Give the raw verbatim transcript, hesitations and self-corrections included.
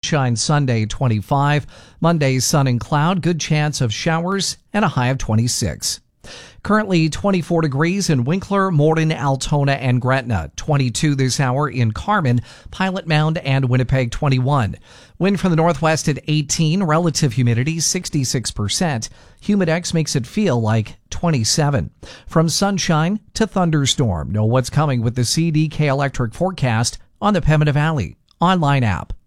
sunshine Sunday, twenty-five. Monday, sun and cloud, good chance of showers, and a high of twenty-six. Currently twenty-four degrees in Winkler, Morden, Altona, and Gretna. twenty-two this hour in Carmen, Pilot Mound, and Winnipeg, twenty-one. Wind from the northwest at eighteen, relative humidity sixty-six percent. Humidex makes it feel like twenty-seven. From sunshine to thunderstorm, know what's coming with the C D K Electric forecast on the Pembina Valley online app.